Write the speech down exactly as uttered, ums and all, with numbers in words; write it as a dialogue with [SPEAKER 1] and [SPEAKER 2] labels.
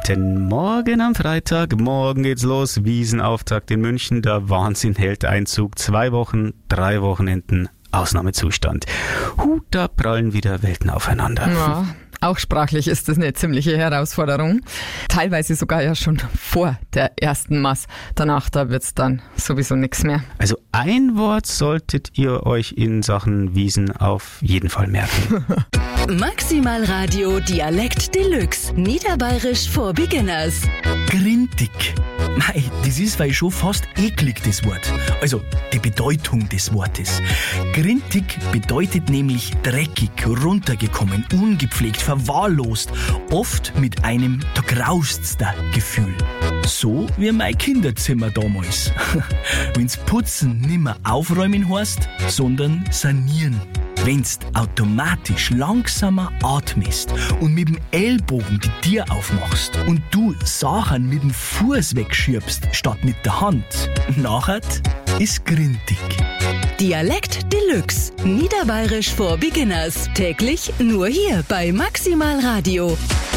[SPEAKER 1] Denn morgen am Freitag, morgen geht's los, Wiesenauftakt in München, der Wahnsinn hält Einzug, zwei Wochen, drei Wochenenden, Ausnahmezustand. Huh, da prallen wieder Welten aufeinander.
[SPEAKER 2] Ja, auch sprachlich ist das eine ziemliche Herausforderung. Teilweise sogar ja schon vor der ersten Maß. Danach, da wird's dann sowieso nichts mehr.
[SPEAKER 1] Also ein Wort solltet ihr euch in Sachen Wiesen auf jeden Fall merken.
[SPEAKER 3] Maximal Radio Dialekt Deluxe. Niederbayerisch for Beginners.
[SPEAKER 4] Grintig. Mei, das ist weil schon fast eklig, das Wort. Also die Bedeutung des Wortes. Grintig bedeutet nämlich dreckig, runtergekommen, ungepflegt, verwahrlost. Oft mit einem da graust's da Gefühl. So wie mein Kinderzimmer damals. Wenn's Putzen nimmer aufräumen heißt, sondern sanieren. Wenn's automatisch langsamer atmest und mit dem Ellbogen die Tür aufmachst und du Sachen mit dem Fuß wegschiebst statt mit der Hand, nachher ist grintig.
[SPEAKER 3] Dialekt Deluxe. Niederbayerisch for Beginners. Täglich nur hier bei Maximal Radio.